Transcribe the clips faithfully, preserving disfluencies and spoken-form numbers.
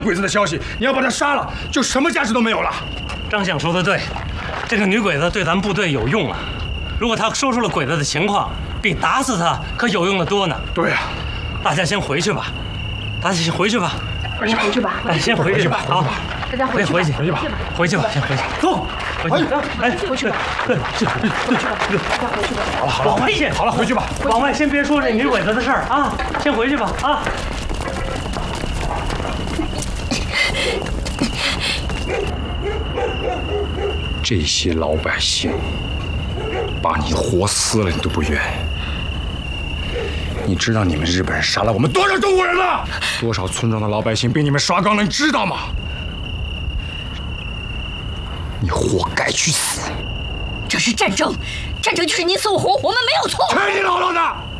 鬼子的消息，你要把他杀了，就什么价值都没有了。 张相说的对，这个女鬼子对咱们部队有用啊。如果她说出了鬼子的情况，比打死她可有用的多呢。 对呀、啊， 大家先回去吧，大家先回去吧。 回去回去吧， 哎，先回去吧。好， 大家回去回去回去吧，回去吧，先回去。走，回去。哎， 回去吧， 对，去， 回去吧，大家回去吧。 好了好了， 往外先， 好了，回去吧。 往外先别说这女鬼子的事儿啊，先回去吧啊。 这些老百姓把你活撕了，你都不怨。你知道你们日本人杀了我们多少中国人吗？多少村庄的老百姓被你们刷光了，你知道吗？你活该去死！ 这是战争，战争就是你死我活，我们没有错。 去你姥姥的！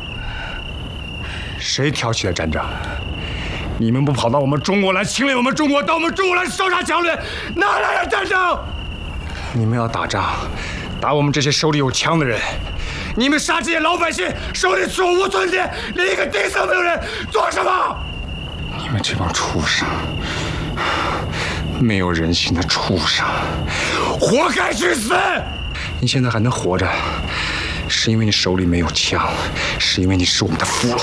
谁挑起了战争？你们不跑到我们中国来侵略我们中国，到我们中国来烧杀抢掠，哪来的战争？你们要打仗，打我们这些手里有枪的人。你们杀这些老百姓，手里手无寸铁，连一个钉子都没有人，做什么？你们这帮畜生，没有人性的畜生，活该去死！你现在还能活着，是因为你手里没有枪，是因为你是我们的俘虏。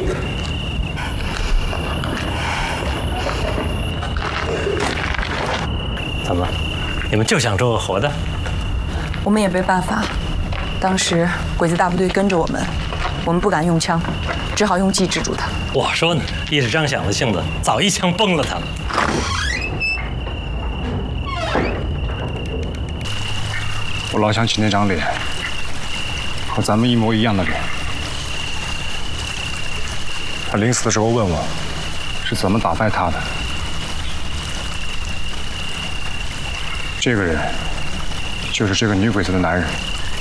怎么，你们就想做个活的？ 我们也没办法。当时鬼子大部队跟着我们，我们不敢用枪，只好用计制住他。 我说呢，依着张响的性子，早一枪崩了他了。 我老想起那张脸，和咱们一模一样的脸。他临死的时候问我，是怎么打败他的。这个人，就是这个女鬼子的男人。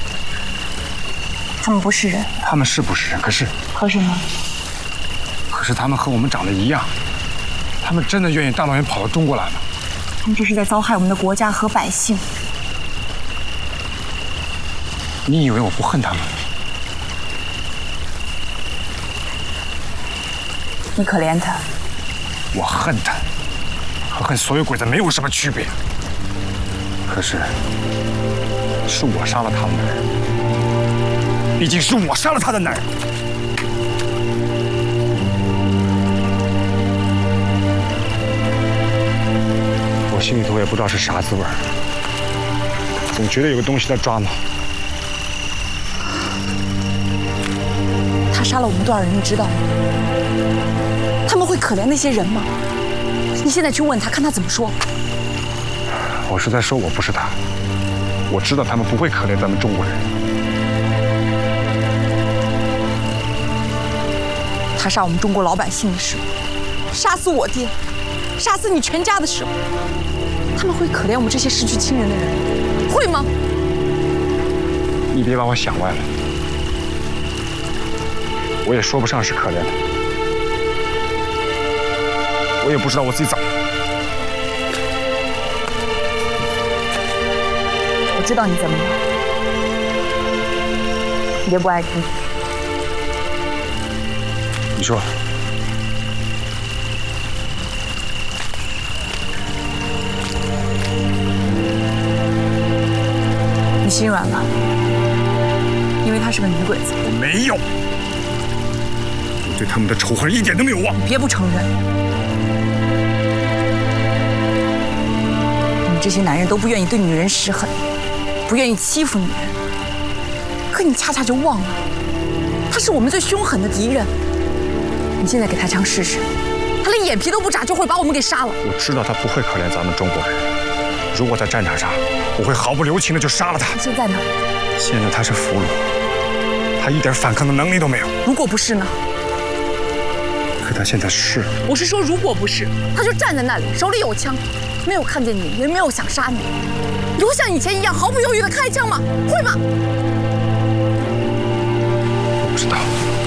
他们不是人， 他们是不是人？可是， 可是呢？ 可是他们和我们长得一样，他们真的愿意大老远跑到中国来吗？ 他们这是在糟害我们的国家和百姓。 你以为我不恨他们？ 你可怜他， 我恨他，和恨所有鬼子没有什么区别。可是，是我杀了他的男人，毕竟是我杀了他的男人。我心里头也不知道是啥滋味儿，总觉得有个东西在抓挠。 他杀了我们多少人，你知道吗？他们会可怜那些人吗？你现在去问他，看他怎么说。 我是在说我不是他，我知道他们不会可怜咱们中国人。 他杀我们中国老百姓的时候，杀死我爹，杀死你全家的时候，他们会可怜我们这些失去亲人的人，会吗？ 你别把我想歪了，我也说不上是可怜的，我也不知道我自己怎么了。 我知道你怎么了，你别不爱听。 你说， 你心软了，因为她是个女鬼子。 我没有，我对他们的仇恨一点都没有忘。 你别不承认，你们这些男人都不愿意对女人施狠，不愿意欺负女人，可你恰恰就忘了，他是我们最凶狠的敌人。你现在给他枪试试，他连眼皮都不眨就会把我们给杀了。 我知道他不会可怜咱们中国人，如果在战场上，我会毫不留情的就杀了他。 现在呢？ 现在他是俘虏，他一点反抗的能力都没有。 如果不是呢？ 可他现在是。 我是说，如果不是，他就站在那里，手里有枪，没有看见你，也没有想杀你，你会像以前一样毫不犹豫的开枪吗？会吗？ 我不知道。